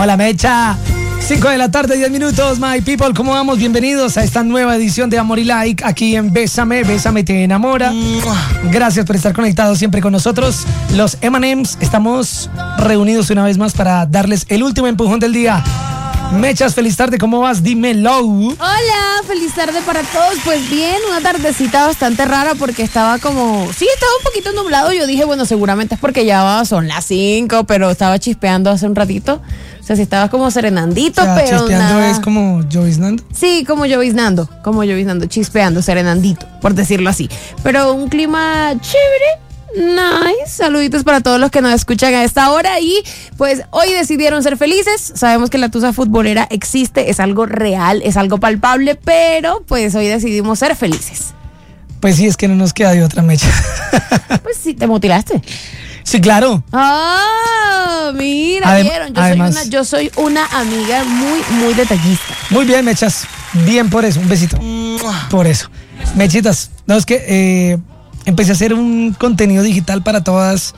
Hola, Mecha. 5 de la tarde, 10 minutos, my people, ¿cómo vamos? Bienvenidos a esta nueva edición de Amor y Like aquí en Bésame, Bésame te enamora. Gracias por estar conectados siempre con nosotros. Los M&M's, estamos reunidos una vez más para darles el último empujón del día. Mechas, feliz tarde, ¿cómo vas? Dímelo. Hola, feliz tarde para todos. Pues bien, una tardecita bastante rara porque estaba como... Sí, estaba un poquito nublado. Yo dije, bueno, seguramente es porque ya son las 5, pero estaba chispeando hace un ratito. O sea, sí estaba como serenandito, pero chispeando nada. es como lloviznando. Sí, como lloviznando, chispeando, serenandito, por decirlo así. Pero un clima chévere. Nice, saluditos para todos los que nos escuchan a esta hora y pues hoy decidieron ser felices. Sabemos que la tusa futbolera existe, es algo real, es algo palpable, pero pues hoy decidimos ser felices. Pues sí, es que no nos queda de otra, Mecha. Pues sí, te mutilaste. Sí, claro. Ah, mira, vieron, yo soy una amiga muy detallista. Muy bien, Mechas, bien por eso, un besito. Por eso. Mechitas, no, es que... empecé a hacer un contenido digital para todas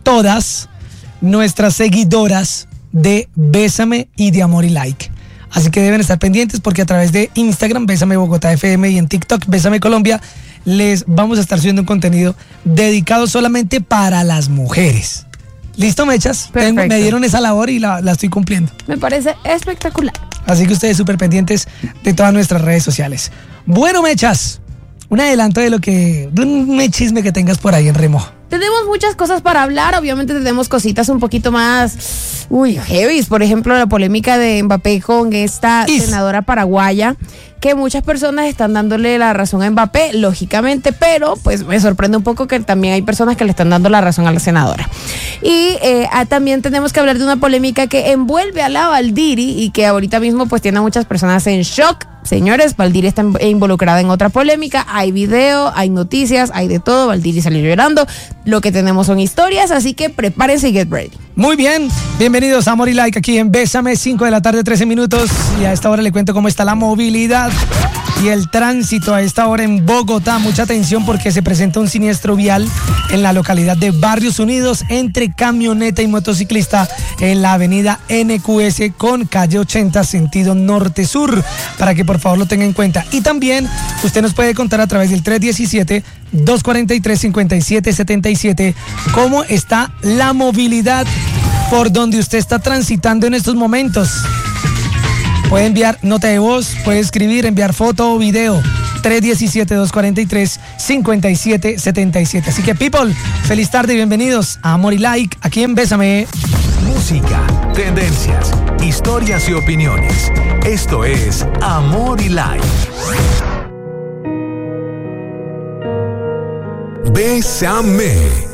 nuestras seguidoras de Bésame y de Amor y Like. Así que deben estar pendientes porque a través de Instagram, Bésame Bogotá FM, y en TikTok, Bésame Colombia, les vamos a estar subiendo un contenido dedicado solamente para las mujeres. ¿Listo, Mechas? Me dieron esa labor y la estoy cumpliendo. Me parece espectacular. Así que ustedes súper pendientes de todas nuestras redes sociales. Bueno, Mechas, un adelanto de un chisme que tengas por ahí en remojo. Tenemos muchas cosas para hablar, obviamente tenemos cositas un poquito más, heavy. Por ejemplo, la polémica de Mbappé con esta senadora paraguaya, que muchas personas están dándole la razón a Mbappé, lógicamente, pero pues me sorprende un poco que también hay personas que le están dando la razón a la senadora. Y también tenemos que hablar de una polémica que envuelve a la Valdiri y que ahorita mismo pues tiene a muchas personas en shock. Señores, Valdiri está involucrada en otra polémica, hay video, hay noticias, hay de todo. Valdiri salió llorando, lo que tenemos son historias, así que prepárense y get ready. Muy bien, bienvenidos a Amor y Like aquí en Bésame, 5 de la tarde, 13 minutos, y a esta hora le cuento cómo está la movilidad y el tránsito a esta hora en Bogotá. Mucha atención porque se presenta un siniestro vial en la localidad de Barrios Unidos entre camioneta y motociclista en la avenida NQS con calle 80 sentido norte-sur, para que por favor lo tenga en cuenta. Y también usted nos puede contar a través del 317-243-5777 cómo está la movilidad por donde usted está transitando en estos momentos. Puede enviar nota de voz, puede escribir, enviar foto o video. 317-243-5777. Así que, people, feliz tarde y bienvenidos a Amor y Like aquí en Bésame. Música, tendencias, historias y opiniones. Esto es Amor y Like. Bésame.